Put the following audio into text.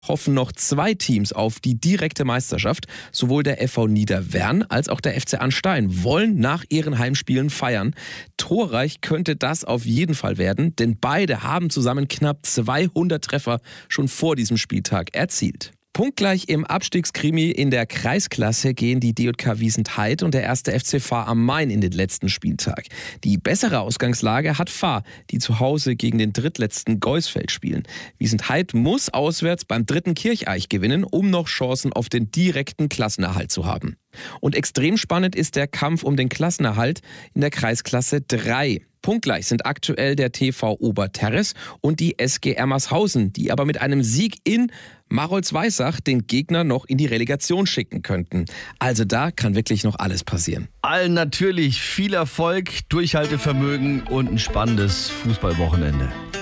hoffen noch 2 Teams auf die direkte Meisterschaft. Sowohl der FV Niederwern als auch der FC Arnstein wollen nach ihren Heimspielen feiern. Torreich könnte das auf jeden Fall werden, denn beide haben zusammen knapp 200 Treffer schon vor diesem Spieltag erzielt. Punktgleich im Abstiegskrimi in der Kreisklasse gehen die DJK Wiesent-Heid und der 1. FC Vahr am Main in den letzten Spieltag. Die bessere Ausgangslage hat Vahr, die zu Hause gegen den drittletzten Geusfeld spielen. Wiesent-Heid muss auswärts beim 3. Kircheich gewinnen, um noch Chancen auf den direkten Klassenerhalt zu haben. Und extrem spannend ist der Kampf um den Klassenerhalt in der Kreisklasse 3. Punktgleich sind aktuell der TV Oberterres und die SG Ermershausen, die aber mit einem Sieg in Marolz-Weissach den Gegner noch in die Relegation schicken könnten. Also da kann wirklich noch alles passieren. Allen natürlich viel Erfolg, Durchhaltevermögen und ein spannendes Fußballwochenende.